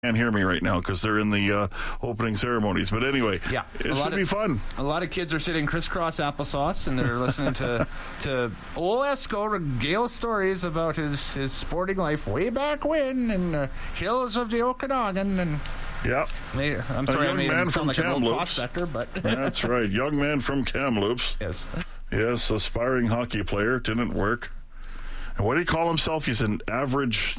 can't hear me right now because they're in the opening ceremonies. But anyway, it should be fun. A lot of kids are sitting crisscross applesauce, and they're listening to Ole Esco regale stories about his sporting life way back when in the hills of the Okanagan. And I'm sorry, I made him sound like an old prospector, but that's right, young man from Kamloops. Yes, aspiring hockey player. Didn't work. And what do you call himself? He's an average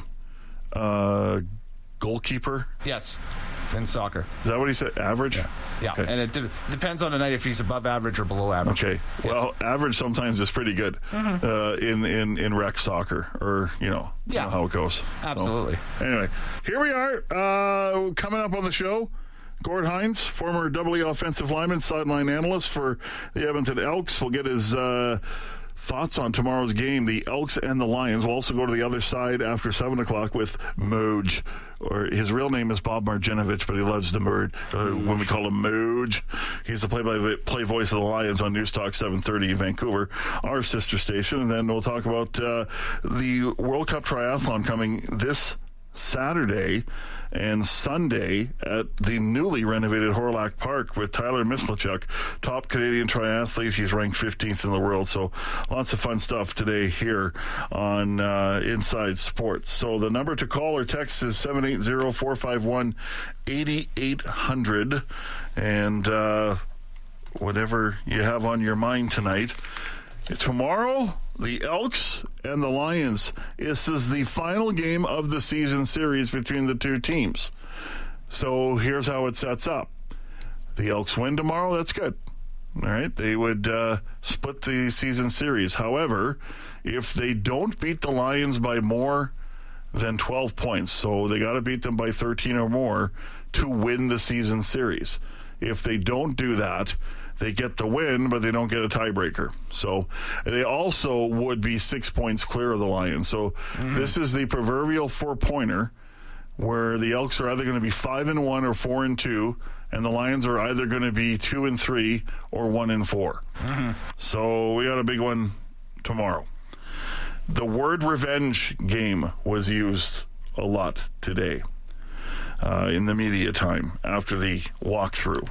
goalkeeper? Yes, in soccer. Is that what he said? Average? Yeah. Okay. And it depends on the night if he's above average or below average. Okay. Yes. Well, average sometimes is pretty good in rec soccer, or, you know how it goes. Absolutely. So, anyway, here we are. Coming up on the show, Gord Hines, former Double E offensive lineman, sideline analyst for the Edmonton Elks. We'll get his thoughts on tomorrow's game, the Elks and the Lions. We'll also go to the other side after 7 o'clock with Moj, or his real name is Bob Marjanovic, but he loves the word when we call him Moj. He's the play-by-play voice of the Lions on News Talk 730 in Vancouver, our sister station. And then we'll talk about the World Cup Triathlon coming this Saturday and Sunday at the newly renovated Hawrelak Park with Tyler Mislachuk, top Canadian triathlete. He's ranked 15th in the world. So lots of fun stuff today here on Inside Sports. So the number to call or text is 780-451-8800. And whatever you have on your mind tonight. Tomorrow, the Elks and the Lions. This is the final game of the season series between the two teams. So here's how it sets up. The Elks win tomorrow, that's good. All right, they would split the season series. However, if they don't beat the Lions by more than 12 points, so they got to beat them by 13 or more to win the season series. If they don't do that, they get the win, but they don't get a tiebreaker. So they also would be 6 points clear of the Lions. So this is the proverbial 4-pointer where the Elks are either going to be 5-1 or 4-2, and the Lions are either going to be 2-3 or 1-4. So we got a big one tomorrow. The word revenge game was used a lot today in the media time after the walkthrough.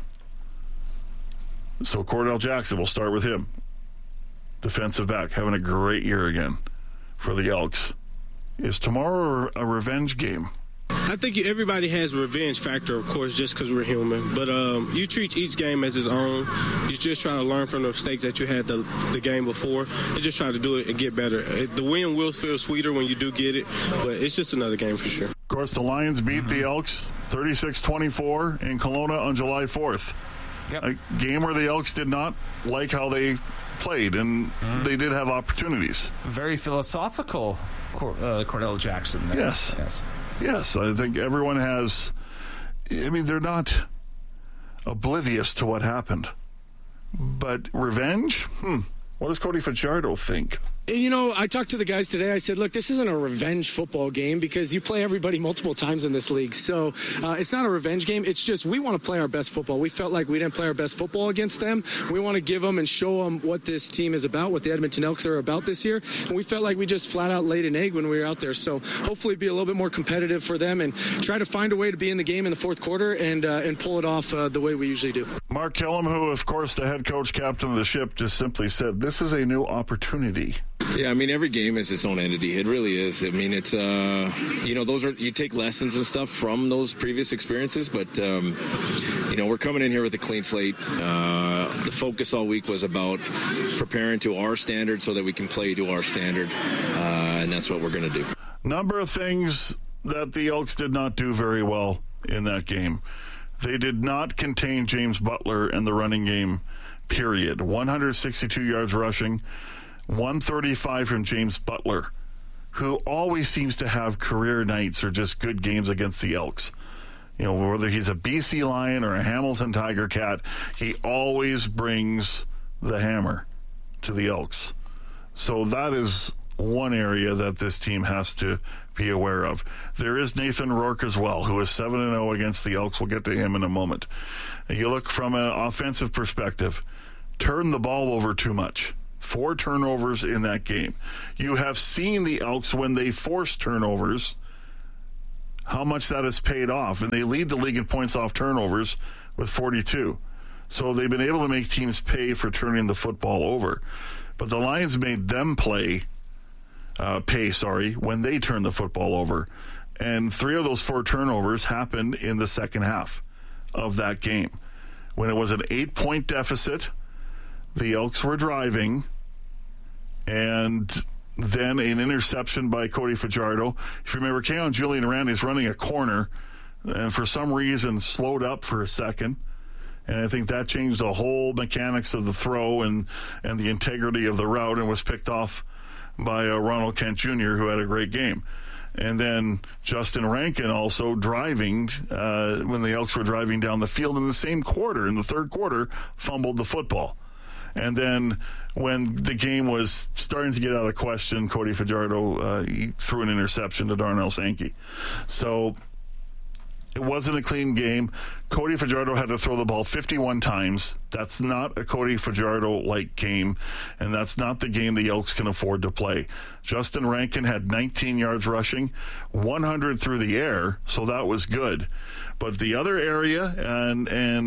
So Cordell Jackson, we'll start with him. Defensive back, having a great year again for the Elks. Is tomorrow a revenge game? I think everybody has a revenge factor, of course, just because we're human. But you treat each game as its own. You just try to learn from the mistakes that you had the game before and just try to do it and get better. The win will feel sweeter when you do get it, but it's just another game for sure. Of course, the Lions beat the Elks 36-24 in Kelowna on July 4th. A game where the Elks did not like how they played, and they did have opportunities. Very philosophical, Cordell Jackson there. Yes, I think everyone has. I mean, they're not oblivious to what happened. But revenge? What does Cody Fajardo think? You know, I talked to the guys today. I said, look, this isn't a revenge football game because you play everybody multiple times in this league. So it's not a revenge game. It's just we want to play our best football. We felt like we didn't play our best football against them. We want to give them and show them what this team is about, what the Edmonton Elks are about this year. And we felt like we just flat out laid an egg when we were out there. So hopefully be a little bit more competitive for them and try to find a way to be in the game in the fourth quarter and pull it off the way we usually do. Mark Killam, who, of course, the head coach, captain of the ship, just simply said, this is a new opportunity. Yeah, I mean, every game is its own entity. It really is. I mean, it's, those are, you take lessons and stuff from those previous experiences, but, we're coming in here with a clean slate. The focus all week was about preparing to our standard so that we can play to our standard, and that's what we're going to do. Number of things that the Elks did not do very well in that game. They did not contain James Butler and the running game, period. 162 yards rushing. 135 from James Butler, who always seems to have career nights or just good games against the Elks. You know, whether he's a BC Lion or a Hamilton Tiger Cat, he always brings the hammer to the Elks. So that is one area that this team has to be aware of. There is Nathan Rourke as well, who is 7-0 against the Elks. We'll get to him in a moment. You look from an offensive perspective, turn the ball over too much. 4 turnovers in that game. You have seen the Elks, when they force turnovers, how much that has paid off. And they lead the league in points off turnovers with 42. So they've been able to make teams pay for turning the football over. But the Lions made them pay, when they turned the football over. And 3 of those 4 turnovers happened in the second half of that game. When it was an 8-point deficit, the Elks were driving, and then an interception by Cody Fajardo. If you remember, Keon Julian Randy is running a corner, and for some reason slowed up for a second. And I think that changed the whole mechanics of the throw and the integrity of the route, and was picked off by Ronald Kent Jr., who had a great game. And then Justin Rankin also driving, when the Elks were driving down the field in the same quarter, in the third quarter, fumbled the football. And then when the game was starting to get out of question, Cody Fajardo he threw an interception to Darnell Sankey. So it wasn't a clean game. Cody Fajardo had to throw the ball 51 times. That's not a Cody Fajardo-like game, and that's not the game the Elks can afford to play. Justin Rankin had 19 yards rushing, 100 through the air, so that was good. But the other area, and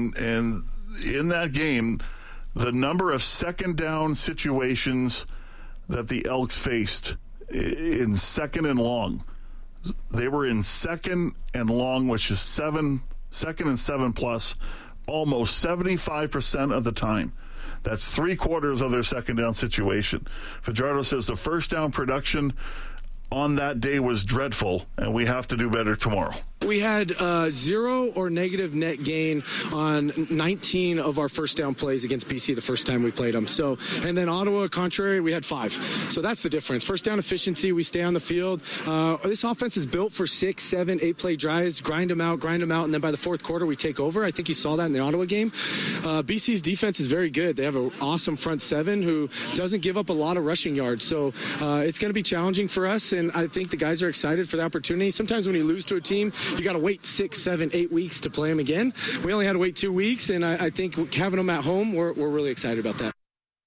in that game, the number of second down situations that the Elks faced in second and long, they were in second and long, which is second and 7+, almost 75% of the time. That's 3/4 of their second down situation. Fajardo says the first down production on that day was dreadful, and we have to do better tomorrow. We had 0 or negative net gain on 19 of our first down plays against BC the first time we played them. So, and then Ottawa, contrary, we had 5. So that's the difference. First down efficiency, we stay on the field. This offense is built for 6, 7, 8 play drives, grind them out, and then by the fourth quarter we take over. I think you saw that in the Ottawa game. BC's defense is very good. They have an awesome front 7 who doesn't give up a lot of rushing yards. So it's going to be challenging for us, and I think the guys are excited for the opportunity. Sometimes when you lose to a team, you got to wait 6, 7, 8 weeks to play them again. We only had to wait 2 weeks, and I think having them at home, we're really excited about that.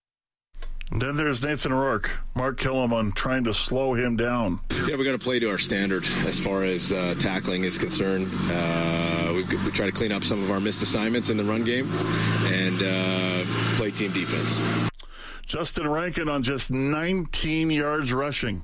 And then there's Nathan Rourke, Mark Killam on trying to slow him down. Yeah, we got to play to our standard as far as tackling is concerned. We try to clean up some of our missed assignments in the run game and play team defense. Justin Rankin on just 19 yards rushing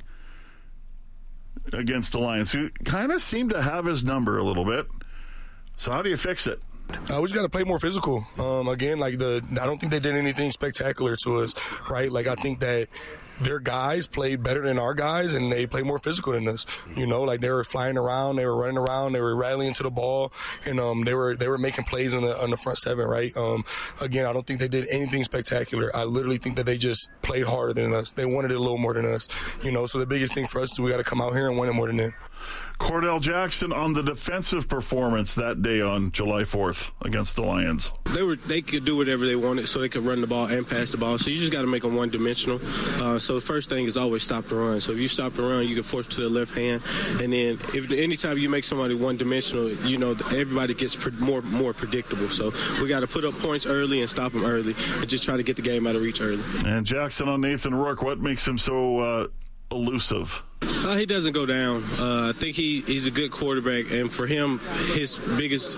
against the Lions, who kind of seemed to have his number a little bit. So how do you fix it? We just got to play more physical. Again, I don't think they did anything spectacular to us, right? I think that their guys played better than our guys, and they played more physical than us. They were flying around, they were running around, they were rallying to the ball, and they were making plays on the front 7, right? Again, I don't think they did anything spectacular. I literally think that they just played harder than us. They wanted it a little more than us, So the biggest thing for us is we got to come out here and win it more than them. Cordell Jackson on the defensive performance that day on July 4th against the Lions. They could do whatever they wanted, so they could run the ball and pass the ball. So you just got to make them one-dimensional. So the first thing is always stop the run. So if you stop the run, you can force to the left hand. And then anytime you make somebody one-dimensional, everybody gets more predictable. So we got to put up points early and stop them early and just try to get the game out of reach early. And Jackson on Nathan Rourke, what makes him so elusive? He doesn't go down. I think he's a good quarterback, and for him, his biggest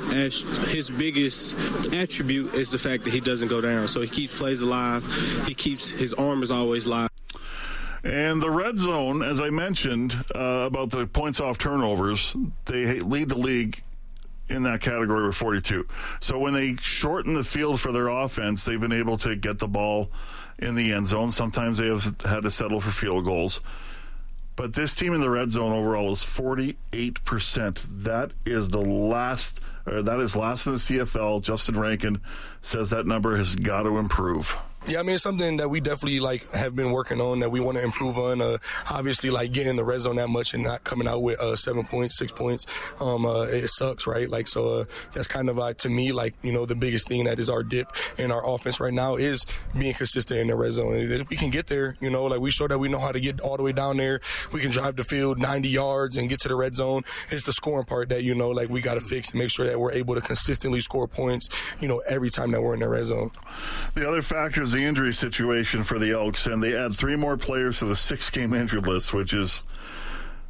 attribute is the fact that he doesn't go down. So he keeps plays alive. His arm is always live. And the red zone, as I mentioned about the points off turnovers, they lead the league in that category with 42. So when they shorten the field for their offense, they've been able to get the ball in the end zone. Sometimes they have had to settle for field goals. But this team in the red zone overall is 48%. That is last in the CFL. Justin Rankin says that number has got to improve. Yeah, it's something that we definitely have been working on, that we want to improve on. Obviously, getting in the red zone that much and not coming out with 7 points, 6 points, it sucks, right? So that's kind of to me, the biggest thing that is our dip in our offense right now is being consistent in the red zone. If we can get there, we show that we know how to get all the way down there. We can drive the field 90 yards and get to the red zone. It's the scoring part that we got to fix and make sure that we're able to consistently score points, every time that we're in the red zone. The other factor is the injury situation for the Elks, and they add 3 more players to the 6-game injured list, which is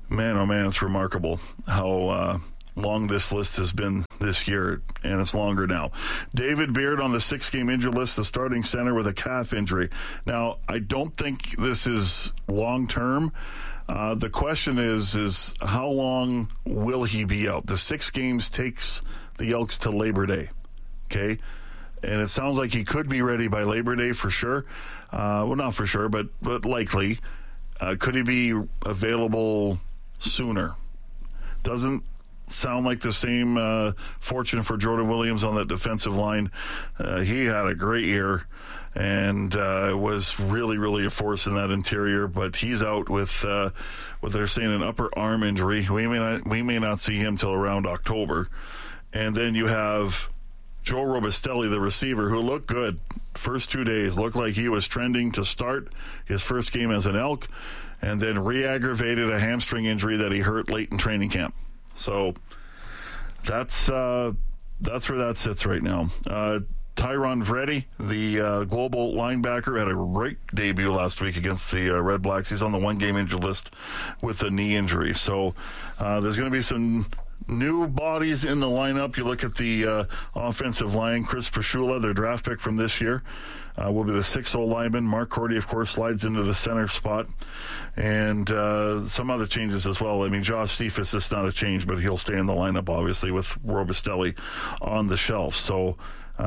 Man, oh man, it's remarkable how long this list has been this year, and it's longer now. David Beard on the 6-game injured list, the starting center with a calf injury. Now, I don't think this is long-term. The question is how long will he be out? The 6 games takes the Elks to Labor Day, okay? And it sounds like he could be ready by Labor Day for sure. Well, not for sure, but likely. Could he be available sooner? Doesn't sound like the same fortune for Jordan Williams on that defensive line. He had a great year and was really, really a force in that interior, but he's out with what they're saying an upper arm injury. We may not see him till around October. And then you have Joe Robustelli, the receiver, who looked good first 2 days, looked like he was trending to start his first game as an Elk, and then re-aggravated a hamstring injury that he hurt late in training camp. So that's where that sits right now. Tyron Vreddy, the global linebacker, had a great debut last week against the Red Blacks. He's on the 1-game injured list with a knee injury. So there's going to be some new bodies in the lineup. You look at the offensive line. Chris Pashula, their draft pick from this year, will be the 6-0 lineman. Mark Cordy, of course, slides into the center spot. And some other changes as well. I mean, Josh Cephas is not a change, but he'll stay in the lineup, obviously, with Robustelli on the shelf. So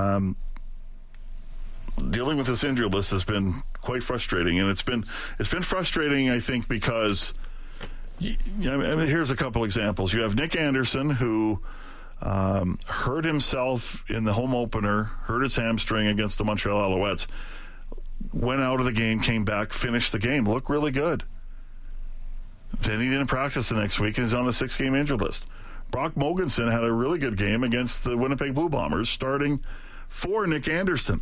dealing with this injury list has been quite frustrating. And it's been frustrating, I think, because I mean, here's a couple examples. You have Nick Anderson, who hurt himself in the home opener, hurt his hamstring against the Montreal Alouettes, went out of the game, came back, finished the game, looked really good. Then he didn't practice the next week, and he's on the 6-game injured list. Brock Mogensen had a really good game against the Winnipeg Blue Bombers, starting for Nick Anderson.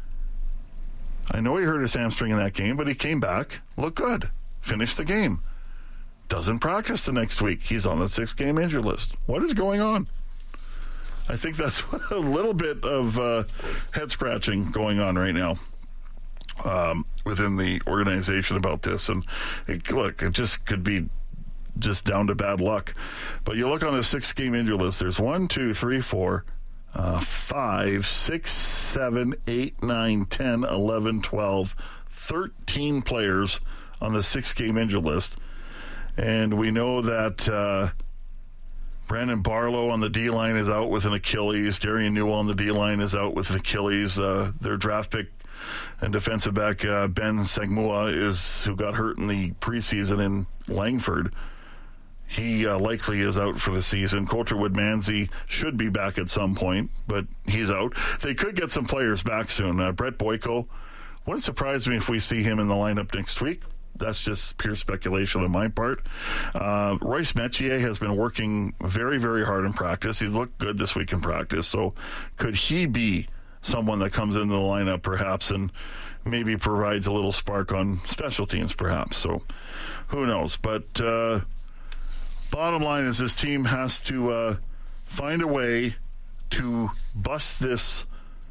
I know he hurt his hamstring in that game, but he came back, looked good, finished the game. Doesn't practice the next week. He's on the 6-game injured list. What is going on? I think that's a little bit of head scratching going on right now within the organization about this. And it just could be just down to bad luck. But you look on the 6-game injured list, there's 1, 2, 3, 4, 5, 6, 7, 8, 9, 10, 11, 12, 13 players on the 6-game injured list. And we know that Brandon Barlow on the D-line is out with an Achilles. Darian Newell on the D-line is out with an Achilles. Their draft pick and defensive back Ben Sagmua, who got hurt in the preseason in Langford. He likely is out for the season. Coulter Woodmansey should be back at some point, but he's out. They could get some players back soon. Brett Boyko, wouldn't surprise me if we see him in the lineup next week. That's just pure speculation on my part. Royce Metier has been working very, very hard in practice. He looked good this week in practice. So could he be someone that comes into the lineup perhaps and maybe provides a little spark on special teams perhaps? So who knows? But bottom line is this team has to find a way to bust this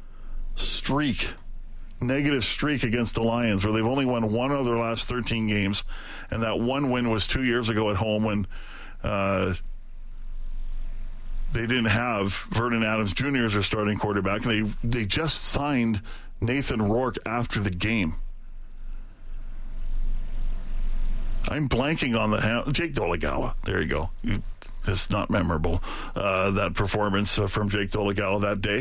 negative streak against the Lions, where they've only won one of their last 13 games, and that one win was 2 years ago at home when they didn't have Vernon Adams Jr. as their starting quarterback, and they just signed Nathan Rourke after the game. I'm blanking on Jake Dolegala. There you go. It's not memorable, that performance from Jake Dolegala that day.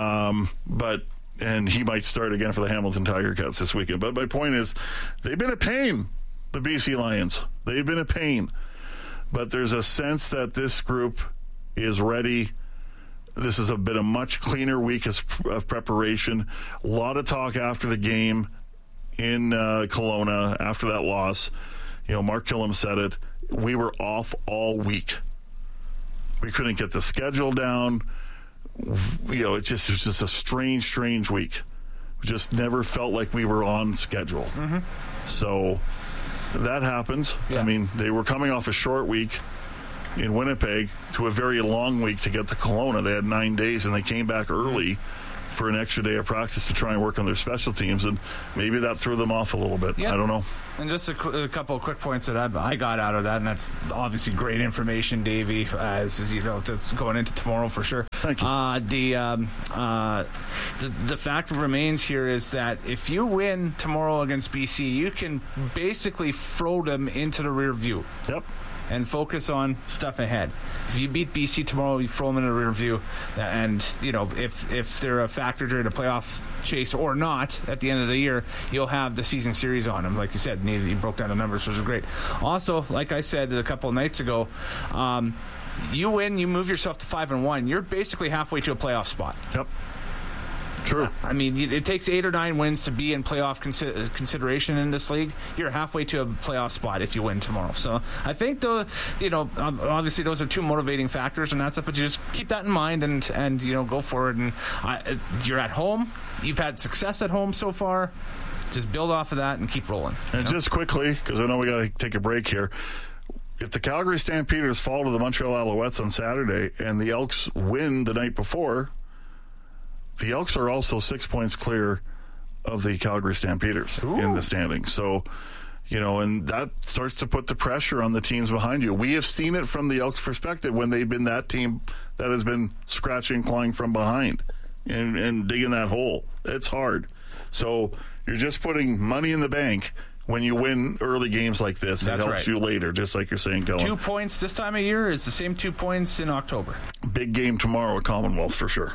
And he might start again for the Hamilton Tiger Cats this weekend. But my point is, they've been a pain, the BC Lions. They've been a pain. But there's a sense that this group is ready. This has been a much cleaner week of preparation. A lot of talk after the game in Kelowna, after that loss. You know, Mark Killam said it. We were off all week. We couldn't get the schedule down. You know, it was just a strange week. We just never felt like we were on schedule. Mm-hmm. So that happens. Yeah. I mean, they were coming off a short week in Winnipeg to a very long week to get to Kelowna. They had 9 days, and they came back early for an extra day of practice to try and work on their special teams, and maybe that threw them off a little bit. Yep. I don't know. And just a couple of quick points that I got out of that, and that's obviously great information, Davey, going into tomorrow for sure. Thank you. The fact remains here is that if you win tomorrow against BC, you can basically throw them into the rear view. Yep. And focus on stuff ahead. If you beat BC tomorrow, you throw them in the rear view, and if they're a factor during the playoff chase or not at the end of the year, you'll have the season series on them. Like you said, you broke down the numbers, which was great. Also, like I said a couple of nights ago, you win, you move yourself to 5-1. You're basically halfway to a playoff spot. Yep. True. I mean, it takes 8 or 9 wins to be in playoff consideration in this league. You're halfway to a playoff spot if you win tomorrow. So I think, obviously those are two motivating factors and that stuff, but you just keep that in mind and go forward. And you're at home. You've had success at home so far. Just build off of that and keep rolling. And just quickly, because I know we got to take a break here, if the Calgary Stampeders fall to the Montreal Alouettes on Saturday and the Elks win the night before, the Elks are also 6 points clear of the Calgary Stampeders in the standings. So, and that starts to put the pressure on the teams behind you. We have seen it from the Elks' perspective when they've been that team that has been scratching, clawing from behind and digging that hole. It's hard. So you're just putting money in the bank when you win early games like this. It helps you later, just like you're saying, Kellen. 2 points this time of year is the same 2 points in October. Big game tomorrow at Commonwealth for sure.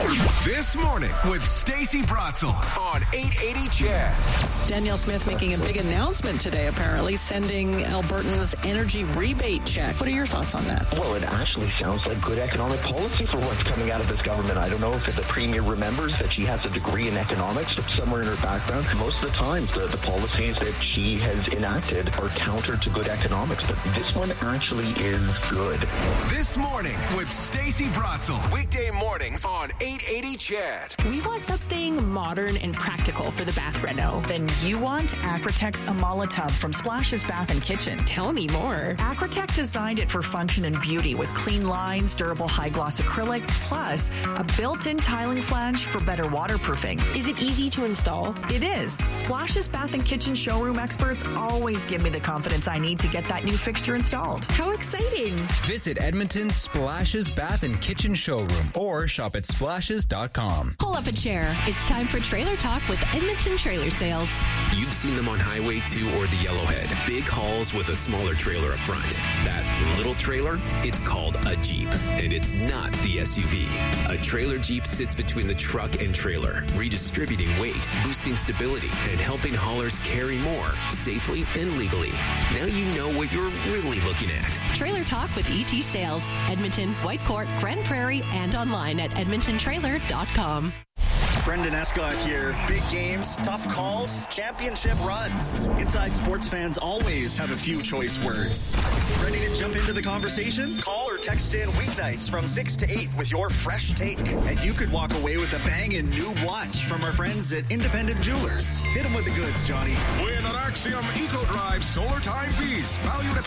This morning with Stacey Bratzel on 880 CHED. Danielle Smith making a big announcement today, apparently, sending Albertans energy rebate check. What are your thoughts on that? Well, it actually sounds like good economic policy for what's coming out of this government. I don't know if the Premier remembers that she has a degree in economics somewhere in her background. Most of the time, the policies that she has enacted are counter to good economics, but this one actually is good. This morning with Stacey Bratzel. Weekday mornings on 880 CHED. We want something modern and practical for the bath reno. Then you want Aquatex Amala Tub from Splashes Bath and Kitchen. Tell me more. Aquatech designed it for function and beauty with clean lines, durable high gloss acrylic, plus a built-in tiling flange for better waterproofing. Is it easy to install? It is. Splashes Bath and Kitchen showroom experts always give me the confidence I need to get that new fixture installed. How exciting. Visit Edmonton's Splashes Bath and Kitchen showroom or shop at splashes.com. Pull up a chair. It's time for Trailer Talk with Edmonton Trailer Sales. You've seen them on Highway 2 or the Yellowhead. Big hauls with a smaller trailer up front. That little trailer, it's called a Jeep, and it's not the SUV. A trailer Jeep sits between the truck and trailer, redistributing weight, boosting stability, and helping haulers carry more safely and legally. Now you know what you're really looking at. Trailer Talk with ET Sales. Edmonton, Whitecourt, Grand Prairie, and online at edmontontrailer.com. Brendan Escott here. Big games, tough calls, championship runs. Inside Sports fans always have a few choice words. Ready to jump into the conversation? Call or text in weeknights from 6 to 8 with your fresh take. And you could walk away with a banging new watch from our friends at Independent Jewelers. Hit them with the goods, Johnny. Win an Axiom EcoDrive Solar Timepiece, valued at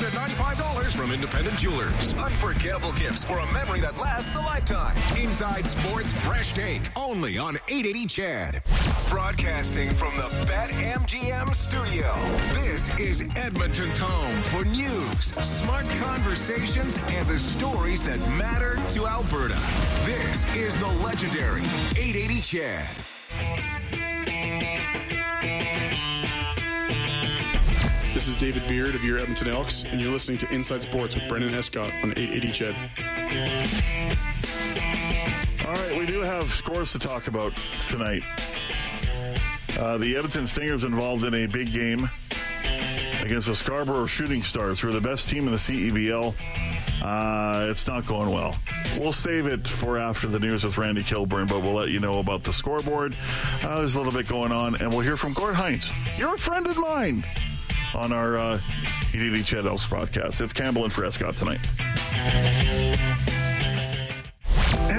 $495 from Independent Jewelers. Unforgettable gifts for a memory that lasts a lifetime. Inside Sports Fresh Take, only on 880 CHED. Broadcasting from the BetMGM studio. This is Edmonton's home for news, smart conversations, and the stories that matter to Alberta. This is the legendary 880 CHED. This is David Beard of your Edmonton Elks, and you're listening to Inside Sports with Brendan Escott on 880 CHED. All right, we do have scores to talk about tonight. The Edmonton Stingers involved in a big game against the Scarborough Shooting Stars, who are the best team in the CEBL. It's not going well. We'll save it for after the news with Randy Kilburn, but we'll let you know about the scoreboard. There's a little bit going on, and we'll hear from Gord Hines. You're a friend of mine on our 880 CHED Elks broadcast. It's Campbell and for Escott tonight. At Leading Edge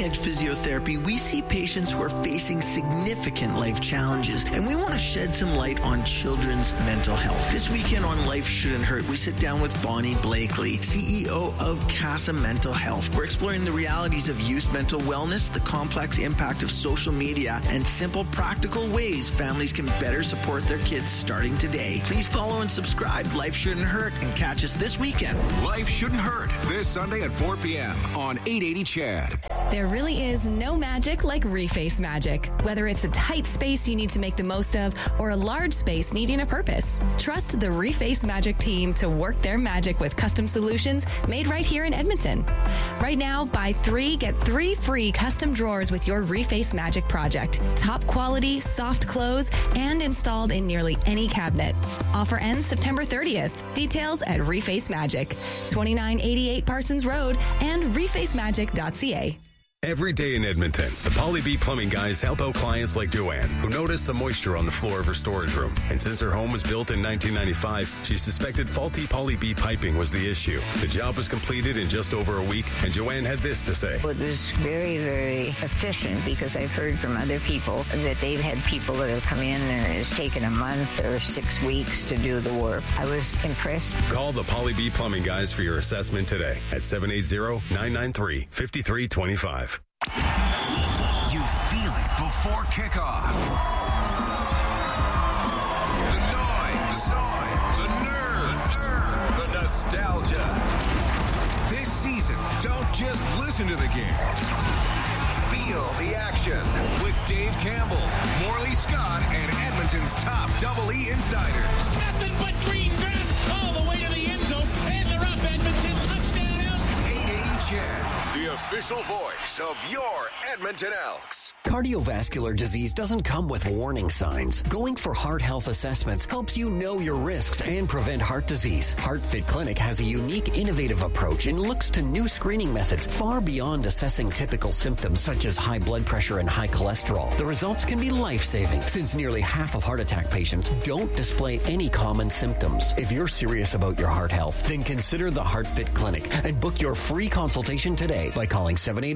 Edge Physiotherapy, we see patients who are facing significant life challenges, and we want to shed some light on children's mental health. This weekend on Life Shouldn't Hurt, we sit down with Bonnie Blakely, CEO of CASA Mental Health. We're exploring the realities of youth mental wellness, the complex impact of social media, and simple, practical ways families can better support their kids starting today. Please follow and subscribe. Life Shouldn't Hurt, and catch us this weekend. Life Shouldn't Hurt, this Sunday at 4 p.m. on 880 CHAD. There really is no magic like Reface Magic. Whether it's a tight space you need to make the most of or a large space needing a purpose, trust the Reface Magic team to work their magic with custom solutions made right here in Edmonton. Right now, buy 3, get 3 free custom drawers with your Reface Magic project. Top quality, soft close, and installed in nearly any cabinet. Offer ends September 30th. Details at Reface Magic, 2988 Parsons Road and refacemagic.ca. Every day in Edmonton, the Poly B Plumbing guys help out clients like Joanne, who noticed some moisture on the floor of her storage room. And since her home was built in 1995, she suspected faulty Poly B piping was the issue. The job was completed in just over a week, and Joanne had this to say. It was very, very efficient because I've heard from other people that they've had people that have come in and it's taken a month or 6 weeks to do the work. I was impressed. Call the Poly B Plumbing guys for your assessment today at 780-993-5325. You feel it before kickoff. The noise, the nerves, the nostalgia. This season, don't just listen to the game. Feel the action with Dave Campbell, Morley Scott, and Edmonton's top Double E insiders. Nothing but green grass all the way to the end zone, and they're up. Edmonton touchdown. 880 CHAD, the official voice of your Edmonton Elks. Cardiovascular disease doesn't come with warning signs. Going for heart health assessments helps you know your risks and prevent heart disease. HeartFit Clinic has a unique, innovative approach and looks to new screening methods far beyond assessing typical symptoms such as high blood pressure and high cholesterol. The results can be life-saving since nearly half of heart attack patients don't display any common symptoms. If you're serious about your heart health, then consider the HeartFit Clinic and book your free consultation today by calling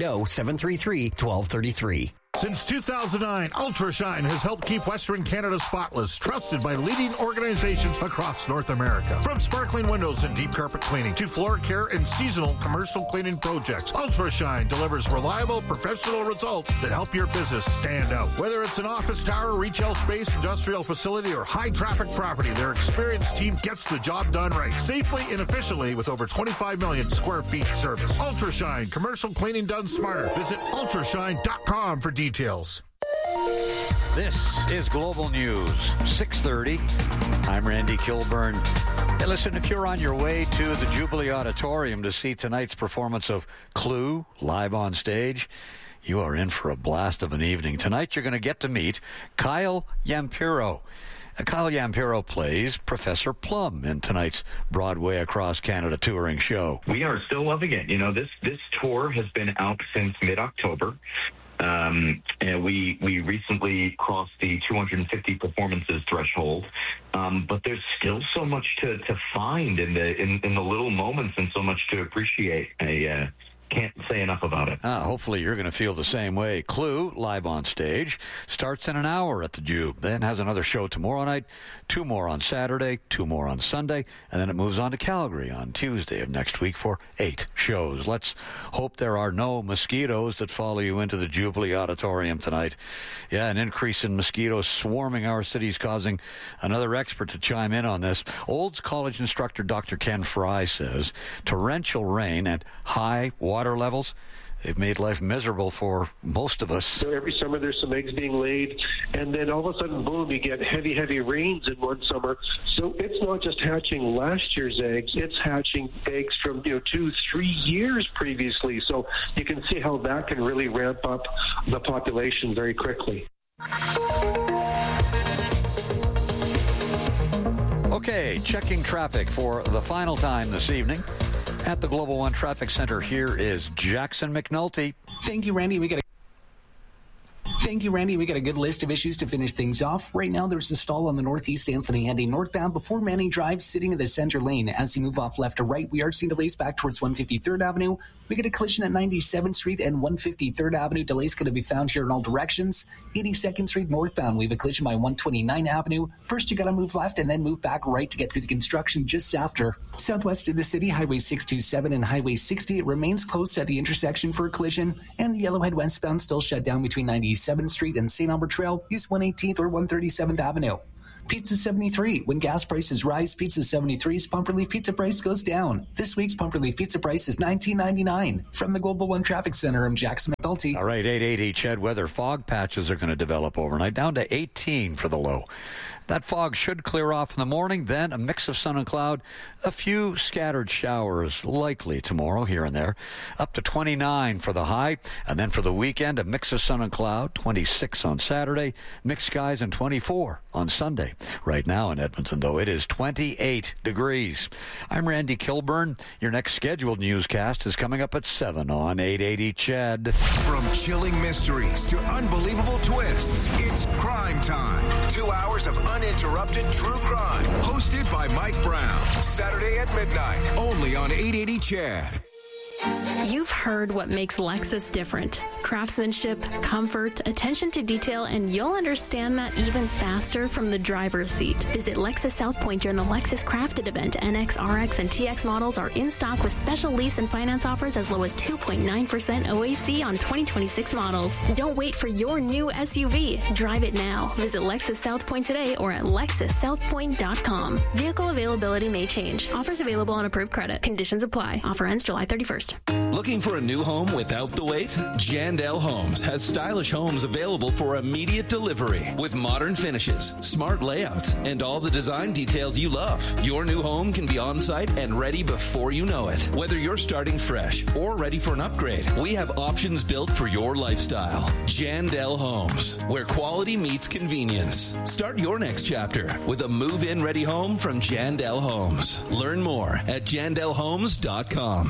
780-733-1233. Since 2009, UltraShine has helped keep Western Canada spotless, trusted by leading organizations across North America. From sparkling windows and deep carpet cleaning to floor care and seasonal commercial cleaning projects, UltraShine delivers reliable, professional results that help your business stand out. Whether it's an office tower, retail space, industrial facility, or high-traffic property, their experienced team gets the job done right, safely and efficiently with over 25 million square feet service. UltraShine, commercial cleaning done smarter. Visit ultrashine.com for details. This is Global News, 6:30. I'm Randy Kilburn. Hey, listen, if you're on your way to the Jubilee Auditorium to see tonight's performance of Clue live on stage, you are in for a blast of an evening. Tonight, you're going to get to meet Kyle Yampiro. Kyle Yampiro plays Professor Plum in tonight's Broadway Across Canada touring show. We are still loving it. You know, this tour has been out since mid-October. And we recently crossed the 250 performances threshold, but there's still so much to find in the little moments and so much to appreciate. I can't say enough about it. Hopefully you're going to feel the same way. Clue, live on stage, starts in an hour at the Jube, then has another show tomorrow night, 2 more on Saturday, 2 more on Sunday, and then it moves on to Calgary on Tuesday of next week for 8 shows. Let's hope there are no mosquitoes that follow you into the Jubilee Auditorium tonight. Yeah, an increase in mosquitoes swarming our cities, causing another expert to chime in on this. Olds College instructor Dr. Ken Fry says torrential rain and high water levels, they've made life miserable for most of us. So every summer there's some eggs being laid, and then all of a sudden, boom, you get heavy rains in one summer. So it's not just hatching last year's eggs, it's hatching eggs from 2-3 years previously. So you can see how that can really ramp up the population very quickly. Okay, checking traffic for the final time this evening. At the Global One Traffic Center, here is Jackson McNulty. Thank you, Randy. Thank you, Randy. We got a good list of issues to finish things off. Right now, there's a stall on the Northeast Anthony heading northbound before Manning Drive, sitting in the center lane. As you move off left to right, we are seeing delays back towards 153rd Avenue. We get a collision at 97th Street and 153rd Avenue. Delays going to be found here in all directions. 82nd Street northbound, we have a collision by 129 Avenue. First, you got to move left and then move back right to get through the construction just after. Southwest of the city, Highway 627 and Highway 60, it remains closed at the intersection for a collision. And the Yellowhead westbound still shut down between 97th Street and St. Albert Trail, East 118th or 137th Avenue. Pizza 73. When gas prices rise, Pizza 73's Pump Relief Pizza price goes down. This week's Pump Relief Pizza price is $19.99. From the Global One Traffic Center, I'm Jackson McNulty. All right, 880 Chad weather. Fog patches are going to develop overnight, down to 18 for the low. That fog should clear off in the morning, then a mix of sun and cloud, a few scattered showers likely tomorrow here and there, up to 29 for the high, and then for the weekend, a mix of sun and cloud, 26 on Saturday, mixed skies, and 24 on Sunday. Right now in Edmonton, though, it is 28 degrees. I'm Randy Kilburn. Your next scheduled newscast is coming up at 7 on 880 Chad. From chilling mysteries to unbelievable twists, it's Crime Time. 2 hours of uninterrupted true crime. Hosted by Mike Brown. Saturday at midnight. Only on 880 Chad. You've heard what makes Lexus different. Craftsmanship, comfort, attention to detail, and you'll understand that even faster from the driver's seat. Visit Lexus South Point during the Lexus Crafted event. NX, RX, and TX models are in stock with special lease and finance offers as low as 2.9% OAC on 2026 models. Don't wait for your new SUV. Drive it now. Visit Lexus South Point today or at LexusSouthPoint.com. Vehicle availability may change. Offers available on approved credit. Conditions apply. Offer ends July 31st. Looking for a new home without the wait? Jandel Homes has stylish homes available for immediate delivery with modern finishes, smart layouts, and all the design details you love. Your new home can be on site and ready before you know it. Whether you're starting fresh or ready for an upgrade, we have options built for your lifestyle. Jandel Homes, where quality meets convenience. Start your next chapter with a move-in ready home from Jandel Homes. Learn more at jandelhomes.com.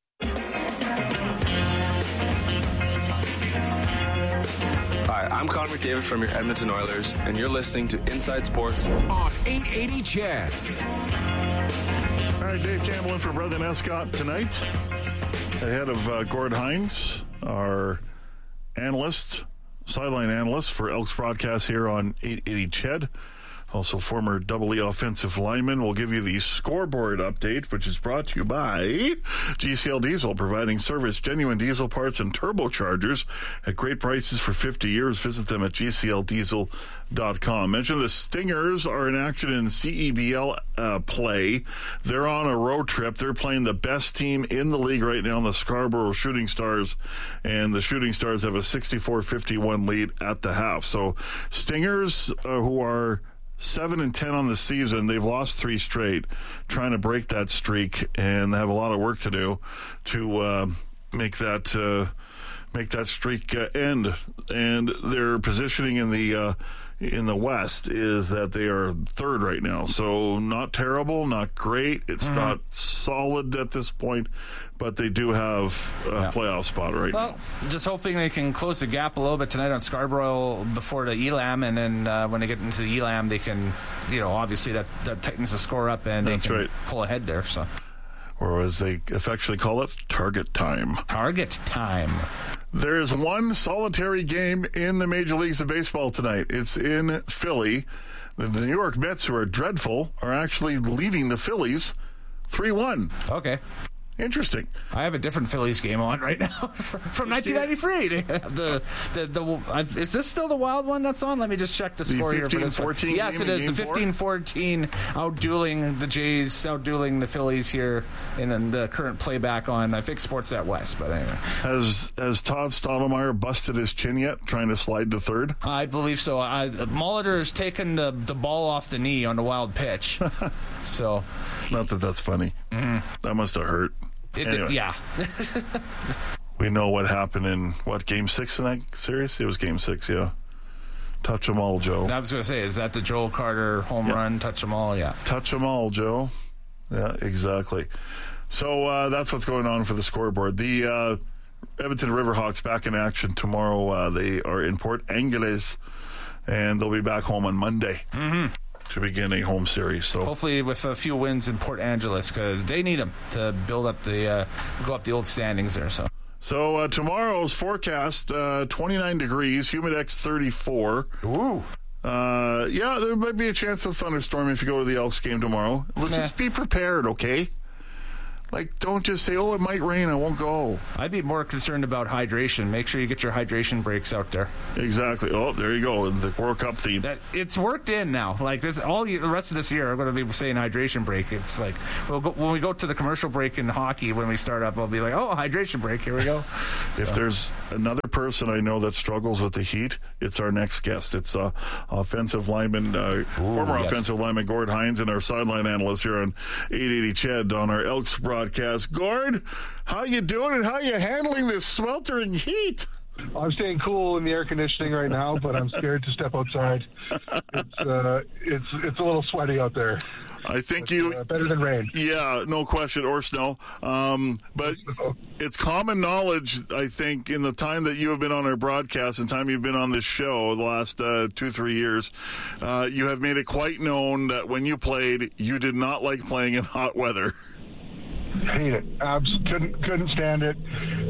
Hi, I'm Connor McDavid from your Edmonton Oilers, and you're listening to Inside Sports on 880 Chad. All right, Dave Campbell in for Brendan Escott tonight, ahead of Gord Hines, our analyst, sideline analyst for Elks broadcast here on 880 Chad. Also, former Double E offensive lineman. We'll give you the scoreboard update, which is brought to you by GCL Diesel, providing service, genuine diesel parts, and turbochargers at great prices for 50 years. Visit them at GCLDiesel.com. Mention the Stingers are in action in CEBL play. They're on a road trip. They're playing the best team in the league right now, the Scarborough Shooting Stars, and the Shooting Stars have a 64-51 lead at the half. So Stingers, who are 7-10 on the season, they've lost 3 straight, trying to break that streak, and they have a lot of work to do to make that streak end. And their positioning in the West is that they are third right now. So not terrible, not great. It's not solid at this point, but they do have a playoff spot right now. Just hoping they can close the gap a little bit tonight on Scarborough before the Elam, and then when they get into the Elam, they can, obviously that tightens the score up, and they can pull ahead there. So, or as they affectionately call it, target time. Target time. There is one solitary game in the Major Leagues of Baseball tonight. It's in Philly. The New York Mets, who are dreadful, are actually leading the Phillies 3-1. Okay. Interesting. I have a different Phillies game on right now from 1993. Is this still the Wild one that's on? Let me just check the score here for this one. Yes, it is. The 15-14 outdueling the Jays, outdueling the Phillies here in the current playback on, I think, Sportsnet West. But anyway. Has Todd Stottlemyre busted his chin yet, trying to slide to third? I believe so. Molitor has taken the ball off the knee on the wild pitch. So, not that that's funny. Mm-hmm. That must have hurt. Anyway. Yeah. We know what happened in, Game 6 in that series? It was Game 6, yeah. Touch 'em all, Joe. I was going to say, is that the Joel Carter home run? Touch 'em all, yeah. Touch 'em all, Joe. Yeah, exactly. So that's what's going on for the scoreboard. The Edmonton Riverhawks back in action tomorrow. They are in Port Angeles, and they'll be back home on Monday to begin a home series. So hopefully with a few wins in Port Angeles, because they need them to build up go up the old standings there. So tomorrow's forecast, 29 degrees, Humidex 34. Ooh. Yeah, there might be a chance of thunderstorm if you go to the Elks game tomorrow. Let's just be prepared, okay? Like, don't just say, it might rain, I won't go. I'd be more concerned about hydration. Make sure you get your hydration breaks out there. Exactly. Oh, there you go, the World Cup theme. It's worked in now. Like, the rest of this year, I'm going to be saying hydration break. It's like, when we go to the commercial break in hockey, when we start up, I'll be like, hydration break, here we go. If there's another person I know that struggles with the heat, it's our next guest. It's offensive lineman, former offensive lineman Gord Hines, and our sideline analyst here on 880 Ched on our Elks broadcast. Gord, how you doing and how you handling this sweltering heat? I'm staying cool in the air conditioning right now, but I'm scared to step outside. It's a little sweaty out there. I think better than rain. Yeah, no question, or snow. But it's common knowledge, I think, in the time that you have been on our broadcast and time you've been on this show, the last 2-3 years, you have made it quite known that when you played, you did not like playing in hot weather. Hate it. Couldn't stand it.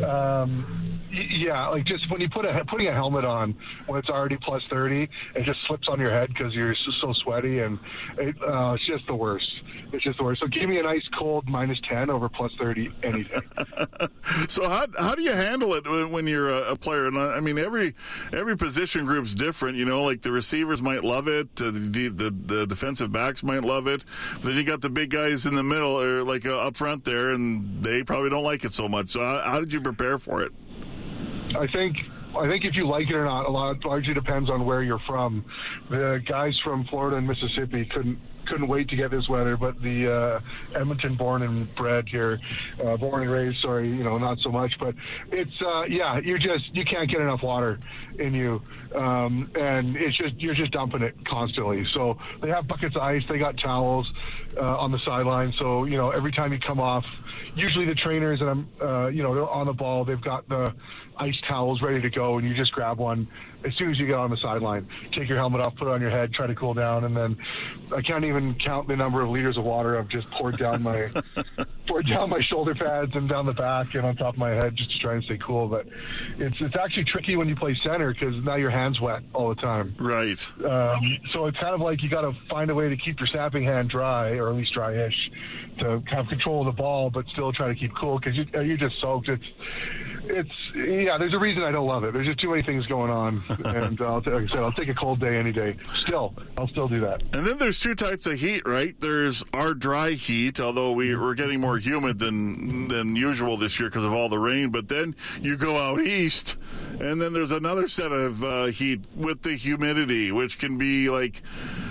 Yeah, like just when you putting a helmet on when it's already plus 30, it just slips on your head because you're so sweaty, and it's just the worst. It's just the worst. So give me a nice cold minus 10 over plus 30 any day. So how do you handle it when you're a player? And I mean, every position group's different. You know, like the receivers might love it, the defensive backs might love it. But then you got the big guys in the middle, or like up front there, and they probably don't like it so much. So how did you prepare for it? I think if you like it or not, largely depends on where you're from. The guys from Florida and Mississippi couldn't wait to get this weather, but the Edmonton born and bred here, born and raised, not so much, but it's you can't get enough water in you, and you're just dumping it constantly. So they have buckets of ice, they got towels on the sideline, so every time you come off, usually the trainers and they're on the ball, they've got the ice towels ready to go, and you just grab one as soon as you get on the sideline. Take your helmet off, put it on your head, try to cool down, and then I can't even count the number of liters of water I've just poured down my shoulder pads and down the back and on top of my head just to try and stay cool. But it's actually tricky when you play center because now your hand's wet all the time. Right. So it's kind of like you got to find a way to keep your snapping hand dry, or at least dry-ish, to have control of the ball but still try to keep cool because you're just soaked. There's a reason I don't love it. There's just too many things going on, and like I said, I'll take a cold day any day. I'll still do that. And then there's two types of heat, right? There's our dry heat, although we're getting more humid than usual this year because of all the rain. But then you go out east, and then there's another set of heat with the humidity, which can be like,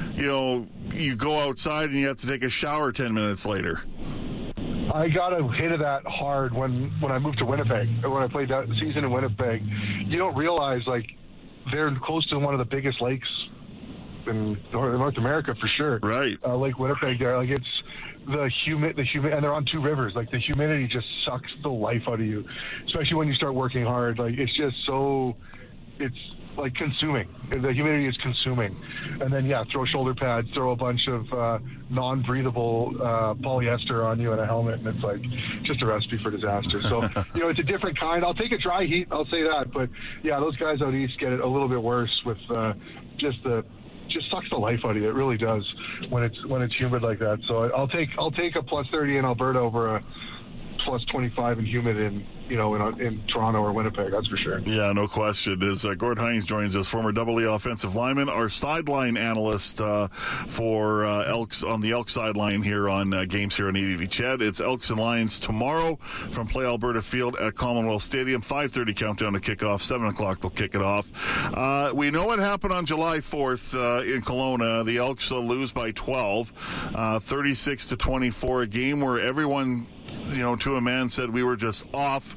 you go outside and you have to take a shower 10 minutes later. I got a hit of that hard when I moved to Winnipeg. When I played that season in Winnipeg, you don't realize, like, they're close to one of the biggest lakes in North America for sure. Right. Lake Winnipeg there. Like, it's the humid, and they're on two rivers. Like, the humidity just sucks the life out of you, especially when you start working hard. Like, it's just it's like consuming. The humidity is consuming. And then, throw shoulder pads, throw a bunch of non-breathable polyester on you and a helmet, and it's like just a recipe for disaster. So, it's a different kind. I'll take a dry heat, I'll say that. But, those guys out east get it a little bit worse with just sucks the life out of you. It really does when it's humid like that. So I'll take a plus 30 in Alberta over a plus 25 and humid in Toronto or Winnipeg, that's for sure. Yeah, no question. As Gord Hines joins us, former Double-A offensive lineman, our sideline analyst for Elks on the Elks sideline here on games here on 880 Ched. It's Elks and Lions tomorrow from Play Alberta Field at Commonwealth Stadium. 5:30 countdown to kickoff. 7 o'clock they'll kick it off. We know what happened on July 4th in Kelowna. The Elks lose by 12, 36-24, a game where everyone, to a man said we were just off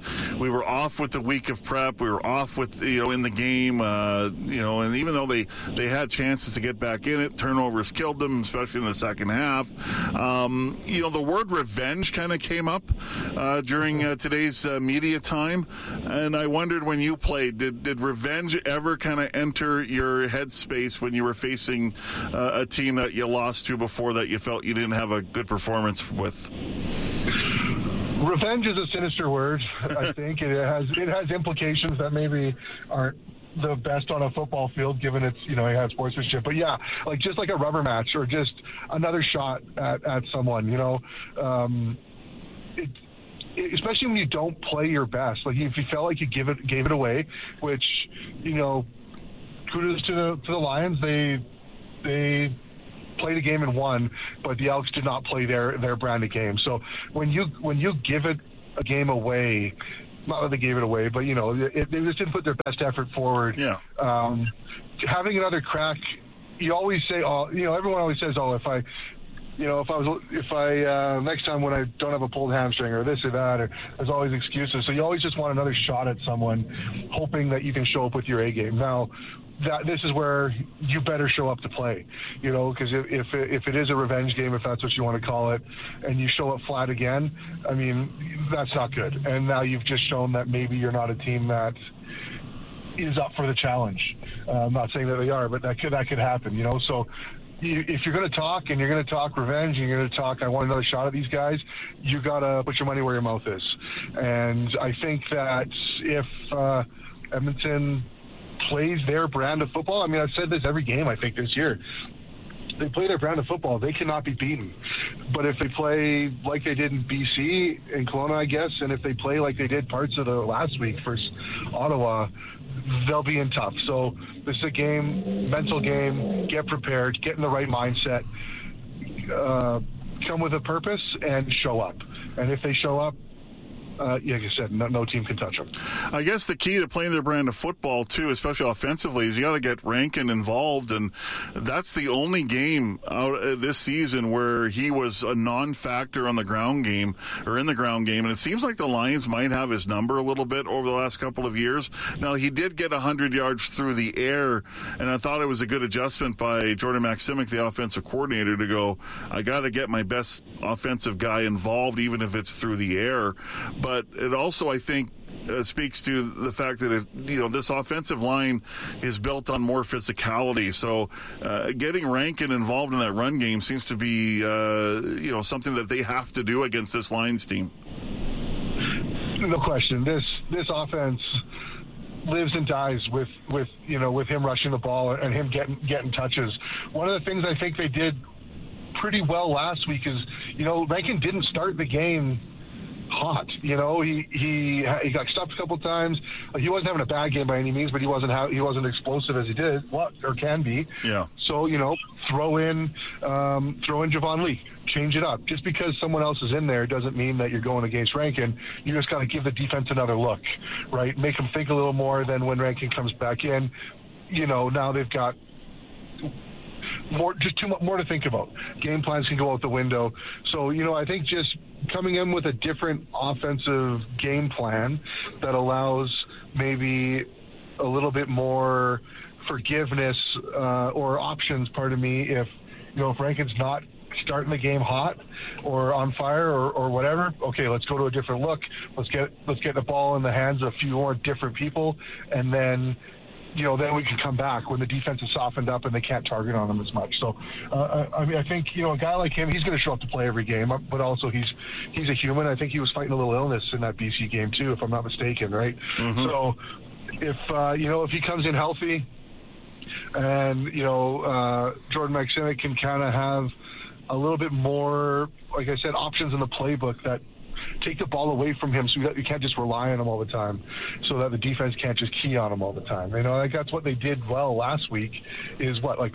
we were off with the week of prep. We were off with, in the game, and even though they had chances to get back in it, turnovers killed them, especially in the second half. The word revenge kind of came up during today's media time, and I wondered when you played, did revenge ever kind of enter your headspace when you were facing a team that you lost to before that you felt you didn't have a good performance with? Revenge is a sinister word. I think it has implications that maybe aren't the best on a football field, given it's, it has sportsmanship. But yeah, just like a rubber match or just another shot at someone, especially when you don't play your best. Like if you felt like you gave it away, which, kudos to the Lions. They played a game and won, but the Elks did not play their brand of game. So when you give it a game away, not that they gave it away, but they just didn't put their best effort forward. Yeah. Having another crack, you always say, everyone always says, if I next time when I don't have a pulled hamstring or this or that, or there's always excuses. So you always just want another shot at someone, hoping that you can show up with your A game. Now, this is where you better show up to play, because if it is a revenge game, if that's what you want to call it, and you show up flat again, I mean, that's not good. And now you've just shown that maybe you're not a team that is up for the challenge. I'm not saying that they are, but that could happen, So if you're going to talk and you're going to talk revenge and you're going to talk, I want another shot at these guys, you got to put your money where your mouth is. And I think that if Edmonton plays their brand of football, I mean, I've said this every game, I think, this year. They play their brand of football, they cannot be beaten. But if they play like they did in BC, in Kelowna, I guess, and if they play like they did parts of the last week versus Ottawa, they'll be in tough. So this is a game, mental game, get prepared, get in the right mindset, come with a purpose, and show up. And if they show up, like I said, no team can touch them. I guess the key to playing their brand of football, too, especially offensively, is you got to get Rankin involved, and that's the only game out this season where he was a non-factor on the ground game, or in the ground game, and it seems like the Lions might have his number a little bit over the last couple of years. Now, he did get 100 yards through the air, and I thought it was a good adjustment by Jordan Maksimic, the offensive coordinator, to go, I got to get my best offensive guy involved, even if it's through the air. But it also, I think, speaks to the fact that this offensive line is built on more physicality. So getting Rankin involved in that run game seems to be something that they have to do against this Lions team. No question. This offense lives and dies with him rushing the ball and him getting touches. One of the things I think they did pretty well last week is Rankin didn't start the game hot. He got stopped a couple times. He wasn't having a bad game by any means, but he wasn't explosive as he did or can be. Yeah. So throw in Javon Lee, change it up. Just because someone else is in there doesn't mean that you're going against Rankin. You just got to give the defense another look, right? Make them think a little more than when Rankin comes back in. Now they've got more to think about. Game plans can go out the window. So, I think just coming in with a different offensive game plan that allows maybe a little bit more forgiveness or options, if Rankin's not starting the game hot or on fire or whatever, okay, let's go to a different look. Let's get the ball in the hands of a few more different people, and then then we can come back when the defense is softened up and they can't target on him as much. So, I think, a guy like him, he's going to show up to play every game, but also he's a human. I think he was fighting a little illness in that BC game too, if I'm not mistaken, right? Mm-hmm. So if he comes in healthy and, Jordan Maksimic can kind of have a little bit more, like I said, options in the playbook that take the ball away from him so you can't just rely on him all the time, so that the defense can't just key on him all the time. That's what they did well last week, is four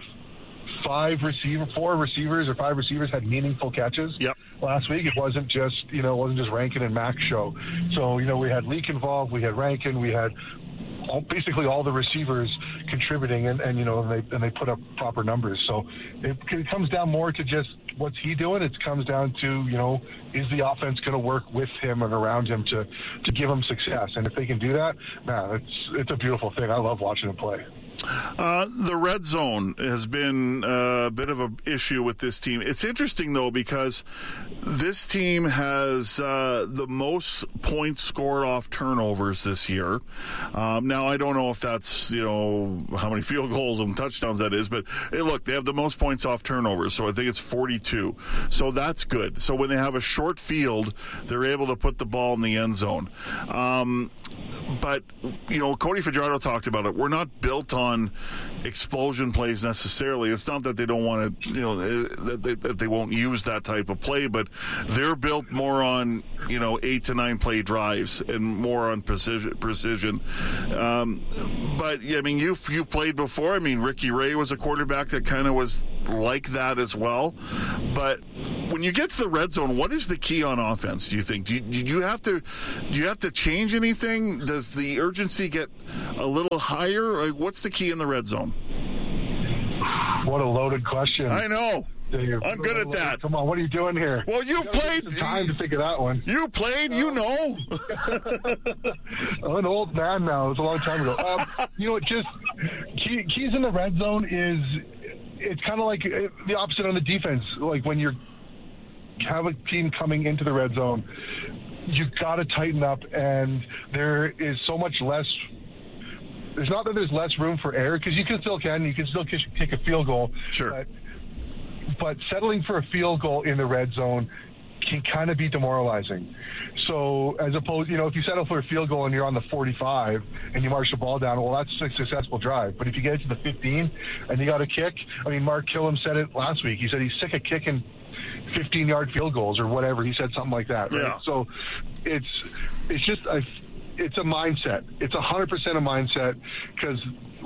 receivers or five receivers had meaningful catches. Yep. Last week. It wasn't just Rankin and Max show. So, we had Leak involved, we had Rankin, we had basically all the receivers contributing, and they put up proper numbers. So it comes down more to just what's he doing. It comes down to, is the offense going to work with him and around him to give him success? And if they can do that, man, it's a beautiful thing. I love watching him play. The red zone has been a bit of an issue with this team. It's interesting, though, because this team has the most points scored off turnovers this year. Now, I don't know if that's, how many field goals and touchdowns that is, but hey, look, they have the most points off turnovers, so I think it's 42. So that's good. So when they have a short field, they're able to put the ball in the end zone. But, Cody Fajardo talked about it. We're not built on explosion plays necessarily. It's not that they don't want to, that they won't use that type of play, but they're built more on, 8 to 9 play drives and more on precision. But, you've played before. Ricky Ray was a quarterback that kind of was like that as well. But when you get to the red zone, what is the key on offense, do you think? Do you have to change anything? Does the urgency get a little higher? What's the key in the red zone? What a loaded question. I know. Dave, I'm good at that. Come on, what are you doing here? Well, you've played. Some time to think of that one. You played, I'm an old man now. It was a long time ago. Keys in the red zone it's kind of like the opposite on the defense. Like when you have a team coming into the red zone, you've got to tighten up, and there is so much less. There's not that there's less room for error, because you can still kick a field goal. Sure. But settling for a field goal in the red zone can kind of be demoralizing. So as opposed, if you settle for a field goal and you're on the 45 and you march the ball down, well, that's a successful drive. But if you get it to the 15 and you got a kick, Mark Killam said it last week. He said he's sick of kicking 15-yard field goals or whatever. He said something like that. Right? Yeah. So it's just it's a mindset. It's 100% a mindset, because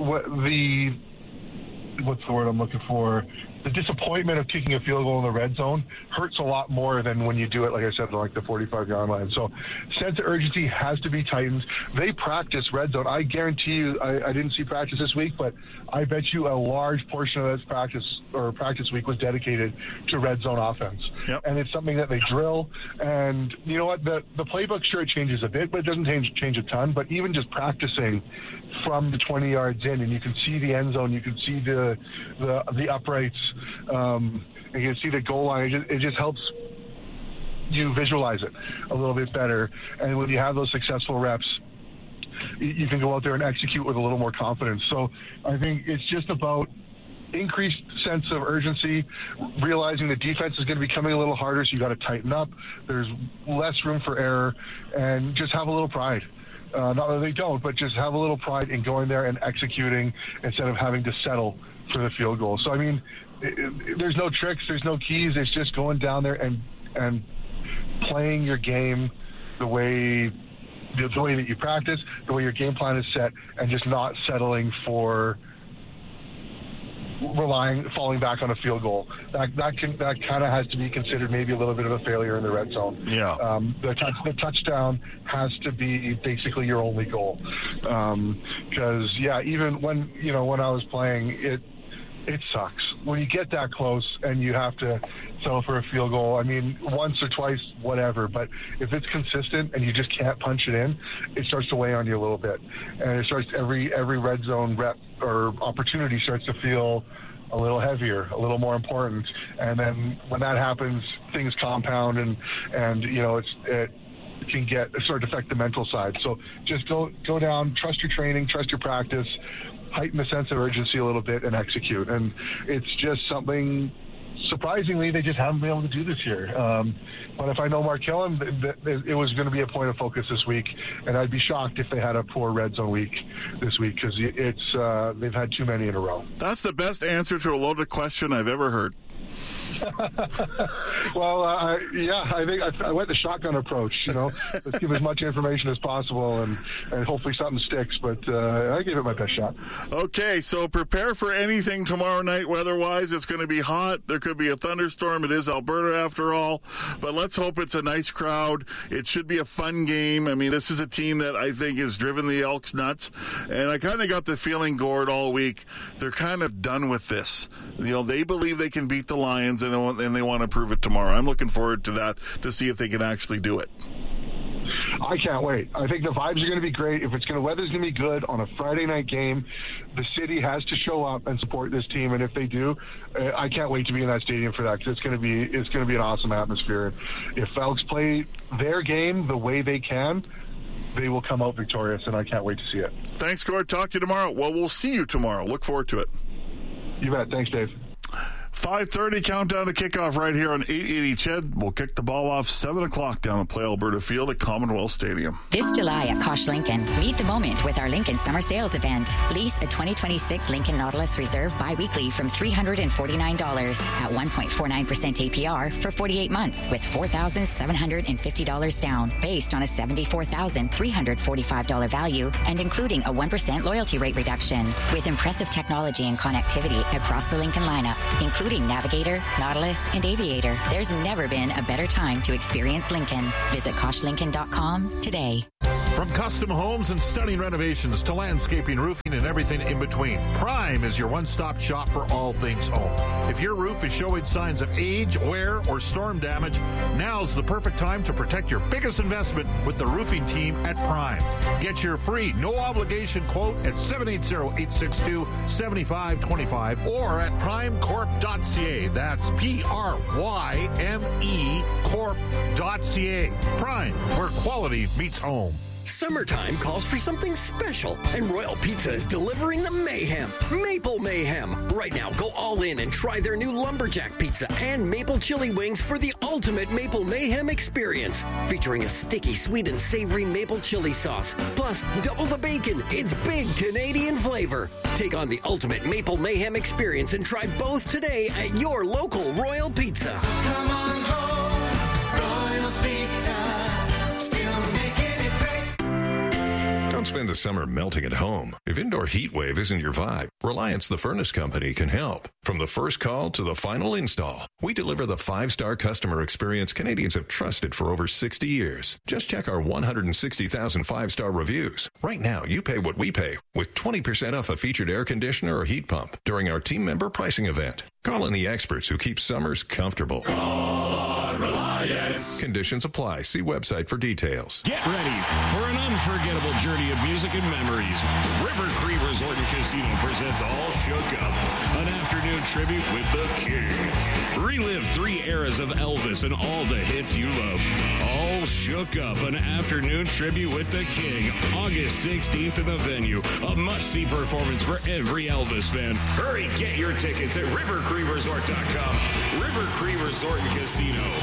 what's the word I'm looking for? The disappointment of kicking a field goal in the red zone hurts a lot more than when you do it, like I said, like the 45-yard line. So sense of urgency has to be tightened. They practice red zone. I guarantee you, I didn't see practice this week, but I bet you a large portion of this practice week was dedicated to red zone offense. Yep. And it's something that they drill. And you know what? The playbook, sure, it changes a bit, but it doesn't change a ton. But even just practicing from the 20 yards in, and you can see the end zone, you can see the uprights, and you can see the goal line. It just helps you visualize it a little bit better. And when you have those successful reps, you can go out there and execute with a little more confidence. So I think it's just about increased sense of urgency, realizing the defense is going to be coming a little harder, so you got to tighten up. There's less room for error, and just have a little pride. Not that they don't, but just have a little pride in going there and executing instead of having to settle for the field goal. So, there's no tricks, there's no keys. It's just going down there and playing your game the way that you practice, the way your game plan is set, and just not settling for falling back on a field goal. That kind of has to be considered maybe a little bit of a failure in the red zone. Yeah. The touchdown has to be basically your only goal. Because even when I was playing, it sucks when you get that close and you have to settle for a field goal. Once or twice, whatever. But if it's consistent and you just can't punch it in, it starts to weigh on you a little bit, and it starts every red zone rep or opportunity starts to feel a little heavier, a little more important. And then when that happens, things compound, and it can start to affect the mental side. So just go down, trust your training, trust your practice, heighten the sense of urgency a little bit, and execute. And it's just something, surprisingly, they just haven't been able to do this year. But if I know Mark Killam, it was going to be a point of focus this week, and I'd be shocked if they had a poor red zone week this week, because they've had too many in a row. That's the best answer to a loaded question I've ever heard. Well, I think I went the shotgun approach. Let's give as much information as possible, and hopefully something sticks. But I gave it my best shot. Okay, so prepare for anything tomorrow night weather-wise. It's going to be hot. There could be a thunderstorm. It is Alberta after all, but let's hope it's a nice crowd. It should be a fun game. I mean, this is a team that I think has driven the Elks nuts, and I kind of got the feeling, Gord, all week they're kind of done with this. They believe they can beat the Lions, and they want to prove it tomorrow. I'm looking forward to that to see if they can actually do it. I can't wait. I think the vibes are going to be great. If weather's going to be good on a Friday night game, the city has to show up and support this team. And if they do, I can't wait to be in that stadium for that, because it's going to be an awesome atmosphere. If Elks play their game the way they can, they will come out victorious, and I can't wait to see it. Thanks, Gord. Talk to you tomorrow. Well, we'll see you tomorrow. Look forward to it. You bet. Thanks, Dave. 5:30 countdown to kickoff right here on 880 CHED. We'll kick the ball off 7 o'clock down at Play Alberta Field at Commonwealth Stadium. This July at Kosh Lincoln, meet the moment with our Lincoln Summer Sales Event. Lease a 2026 Lincoln Nautilus Reserve bi-weekly from $349 at 1.49% APR for 48 months with $4,750 down based on a $74,345 value and including a 1% loyalty rate reduction with impressive technology and connectivity across the Lincoln lineup, including Navigator, Nautilus, and Aviator. There's never been a better time to experience Lincoln. Visit KoshLincoln.com today. From custom homes and stunning renovations to landscaping, roofing, and everything in between, Prime is your one-stop shop for all things home. If your roof is showing signs of age, wear, or storm damage, now's the perfect time to protect your biggest investment with the roofing team at Prime. Get your free, no-obligation quote at 780-862-7525 or at primecorp.ca. That's P-R-Y-M-E Corp.ca. Prime, where quality meets home. Summertime calls for something special, and Royal Pizza is delivering the mayhem. Maple Mayhem. Right now, go all in and try their new Lumberjack Pizza and Maple Chili Wings for the ultimate Maple Mayhem experience. Featuring a sticky, sweet, and savory maple chili sauce. Plus, double the bacon. It's big Canadian flavor. Take on the ultimate Maple Mayhem experience and try both today at your local Royal Pizza. So come on home, Royal Pizza. Don't spend the summer melting at home. If indoor heat wave isn't your vibe, Reliance the Furnace Company can help. From the first call to the final install, we deliver the 5-star customer experience Canadians have trusted for over 60 years. Just check our 160,000 5-star reviews. Right now, you pay what we pay with 20% off a featured air conditioner or heat pump during our team member pricing event. Call in the experts who keep summers comfortable. Call on Reliance. Conditions apply. See website for details. Get ready for an unforgettable journey of music and memories. River Cree Resort and Casino presents All Shook Up, an afternoon tribute with the King. Relive 3 eras of Elvis and all the hits you love. All Shook Up, an afternoon tribute with the King. August 16th in the venue. A must-see performance for every Elvis fan. Hurry, get your tickets at rivercreeresort.com. River Cree Resort and Casino.